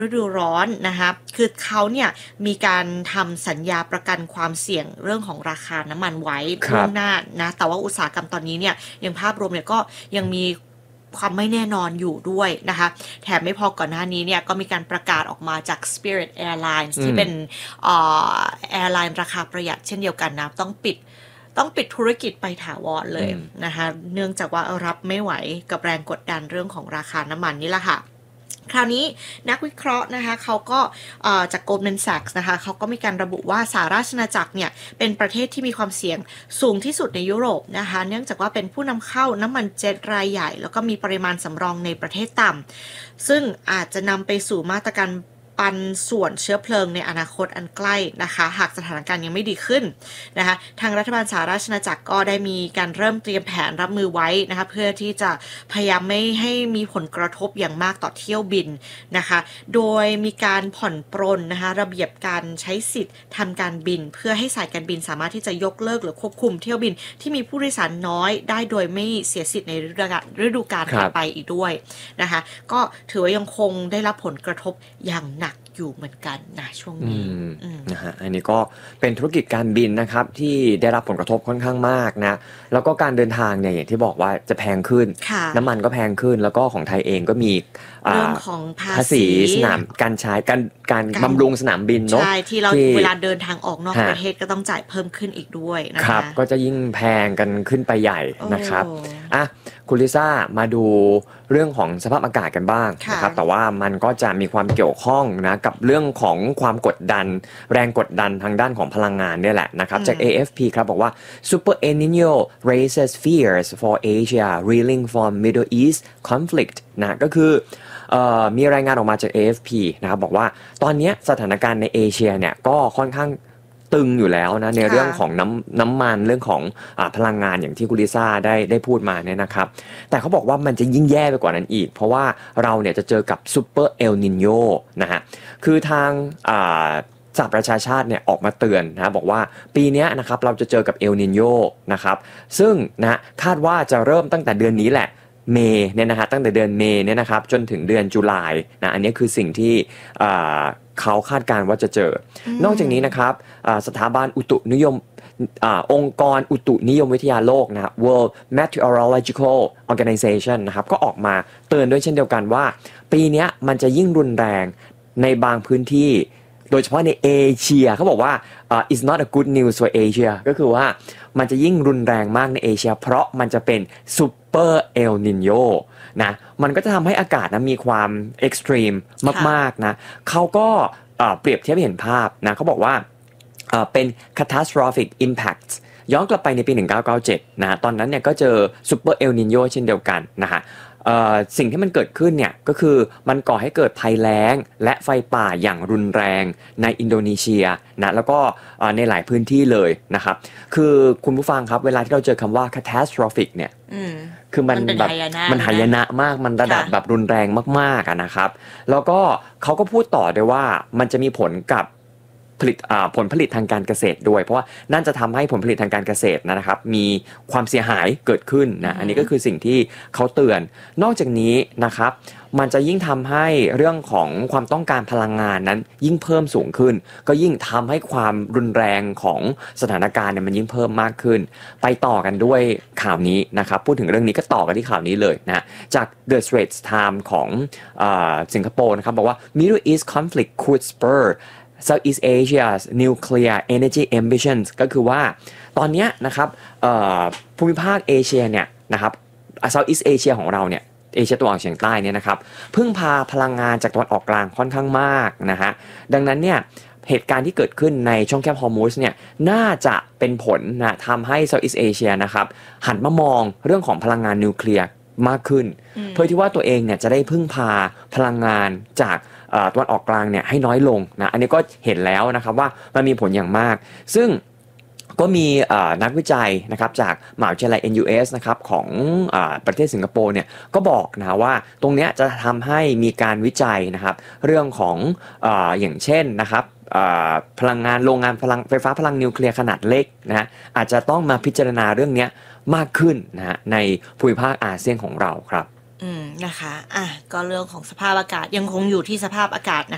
ฤดูร้อนนะคะคือเขาเนี่ยมีการทำสัญญาประกันความเสี่ยงเรื่องของราคาน้ำมันไว้ล่วงหน้านะแต่ว่าอุตสาหกรรมตอนนี้เนี่ยยังภาพรวมเนี่ยก็ยังมีความไม่แน่นอนอยู่ด้วยนะคะแถมไม่พอก่อนหน้านี้เนี่ยก็มีการประกาศออกมาจาก Spirit Airlines ที่เป็นแอร์ไลน์ราคาประหยัดเช่นเดียวกันนะต้องปิดธุรกิจไปถาวรเลยนะคะเนื่องจากว่ารับไม่ไหวกับแรงกดดันเรื่องของราคาน้ำมันนี่แหละค่ะคราวนี้นักวิเคราะห์นะคะเขาก็จาก Goldman Sachs นะคะเขาก็มีการระบุว่าสหราชอาณาจักรเนี่ยเป็นประเทศที่มีความเสี่ยงสูงที่สุดในยุโรปนะคะเนื่องจากว่าเป็นผู้นำเข้าน้ำมันเจ็ตรายใหญ่แล้วก็มีปริมาณสำรองในประเทศต่ำซึ่งอาจจะนำไปสู่มาตรการปันส่วนเชื้อเพลิงในอนาคตอันใกล้นะคะหากสถานการณ์ยังไม่ดีขึ้นนะคะทางรัฐบาลสหราชอาณาจักรก็ได้มีการเริ่มเตรียมแผนรับมือไว้นะคะเพื่อที่จะพยายามไม่ให้มีผลกระทบอย่างมากต่อเที่ยวบินนะคะโดยมีการผ่อนปรนนะคะระเบียบการใช้สิทธิ์ทำการบินเพื่อให้สายการบินสามารถที่จะยกเลิกหรือควบคุมเที่ยวบินที่มีผู้โดยสารน้อยได้โดยไม่เสียสิทธิ์ในฤดูกาลต่อไปอีกด้วยนะคะก็ถือว่ายังคงได้รับผลกระทบอย่างหนักอยู่เหมือนกันนะช่วงนี้นะฮะอันนี้ก็เป็นธุรกิจการบินนะครับที่ได้รับผลกระทบค่อนข้างมากนะแล้วก็การเดินทางเนี่ยอย่างที่บอกว่าจะแพงขึ้นน้ำมันก็แพงขึ้นแล้วก็ของไทยเองก็มีเรื่องของภาษีสนามการใช้การบำรุงสนามบินเนาะใช่ที่เราเวลาเดินทางออกนอกประเทศก็ต้องจ่ายเพิ่มขึ้นอีกด้วยนะคะก็จะยิ่งแพงกันขึ้นไปใหญ่นะครับคุณลิซ่ามาดูเรื่องของสภาพอากาศกันบ้างนะครับแต่ว่ามันก็จะมีความเกี่ยวข้องนะกับเรื่องของความกดดันแรงกดดันทางด้านของพลังงานเนี่ยแหละนะครับจาก AFP ครับบอกว่า Super El Niño raises fears for Asia reeling from Middle East conflict นะก็คือมีรายงานออกมาจาก AFP นะครับบอกว่าตอนนี้สถานการณ์ในเอเชียเนี่ยก็ค่อนข้างตึงอยู่แล้วนะในเรื่องของน้ำมันเรื่องของพลังงานอย่างที่คุณลิซ่าได้พูดมาเนี่ยนะครับแต่เขาบอกว่ามันจะยิ่งแย่ไปกว่านั้นอีกเพราะว่าเราเนี่ยจะเจอกับซูเปอร์เอลนิโญนะฮะคือทางสหประชาชาติเนี่ยออกมาเตือนนะบอกว่าปีนี้นะครับเราจะเจอกับเอลนิโญนะครับซึ่งนะคาดว่าจะเริ่มตั้งแต่เดือนนี้แหละเมย์เนี่ยนะฮะตั้งแต่เดือนเมย์เนี่ยนะครับจนถึงเดือนตุลานะอันนี้คือสิ่งที่เขาคาดการณ์ว่าจะเจอนอกจากนี้นะครับสถาบันอุตุนิยมองค์กรอุตุนิยมวิทยาโลกนะ World Meteorological Organization นะครับก็ออกมาเตือนด้วยเช่นเดียวกันว่าปีนี้มันจะยิ่งรุนแรงในบางพื้นที่โดยเฉพาะในเอเชียเขาบอกว่า it's not a good news for Asia ก็คือว่ามันจะยิ่งรุนแรงมากในเอเชียเพราะมันจะเป็นซูเปอร์เอลนิโญนะมันก็จะทำให้อากาศนะมีความเอ็กซ์ตรีมมากๆนะเขาก็เปรียบเทียบให้เห็นภาพนะเขาบอกว่าเป็น catastrophic impact ย้อนกลับไปในปี1997นะตอนนั้นเนี่ยก็เจอซูเปอร์เอลนิโญเช่นเดียวกันนะฮะสิ่งที่มันเกิดขึ้นเนี่ยก็คือมันก่อให้เกิดภัยแล้งและไฟป่าอย่างรุนแรงในอินโดนีเซียนะแล้วก็ในหลายพื้นที่เลยนะครับคือคุณผู้ฟังครับเวลาที่เราเจอคำว่า catastrophic เนี่ยคือมันแบบมันหายนะมากมันระดับแบบรุนแรงมากๆนะครับแล้วก็เขาก็พูดต่อด้วยว่ามันจะมีผลกับผลผลิตทางการเกษตรด้วยเพราะว่านั่นจะทำให้ผลผลิตทางการเกษตรนะครับมีความเสียหายเกิดขึ้นนะอันนี้ก็คือสิ่งที่เขาเตือนนอกจากนี้นะครับมันจะยิ่งทำให้เรื่องของความต้องการพลังงานนั้นยิ่งเพิ่มสูงขึ้นก็ยิ่งทำให้ความรุนแรงของสถานการณ์เนี่ยมันยิ่งเพิ่มมากขึ้นไปต่อกันด้วยข่าวนี้นะครับพูดถึงเรื่องนี้ก็ต่อกันที่ข่าวนี้เลยนะจาก The Straits Times ของสิงคโปร์นะครับบอกว่า Middle East conflict could spur Southeast Asia's nuclear energy ambitions ก็คือว่าตอนนี้นะครับภูมิภาคเอเชียเนี่ยนะครับ Southeast Asia ของเราเนี่ยเอเชียตะวันออกเฉียงใต้เนี่ยนะครับพึ่งพาพลังงานจากตะวันออกกลางค่อนข้างมากนะฮะดังนั้นเนี่ยเหตุการณ์ที่เกิดขึ้นในช่องแคบฮอร์มุสเนี่ยน่าจะเป็นผลนะทำให้ Southeast Asia นะครับหันมามองเรื่องของพลังงานนิวเคลียร์มากขึ้นเพื่อที่ว่าตัวเองเนี่ยจะได้พึ่งพาพลังงานจากตะวันออกกลางเนี่ยให้น้อยลงนะอันนี้ก็เห็นแล้วนะครับว่ามันมีผลอย่างมากซึ่งก็มีนักวิจัยนะครับจากมหาวิทยาลัย NUS นะครับของประเทศสิงคโปร์เนี่ยก็บอกนะว่าตรงนี้จะทำให้มีการวิจัยนะครับเรื่องของอย่างเช่นนะครับพลังงานโรงงานไฟฟ้าพลังนิวเคลียร์ขนาดเล็กนะฮะอาจจะต้องมาพิจารณาเรื่องนี้มากขึ้นนะฮะในภูมิภาคอาเซียนของเราครับนะคะก็เรื่องของสภาพอากาศยังคงอยู่ที่สภาพอากาศนะคะ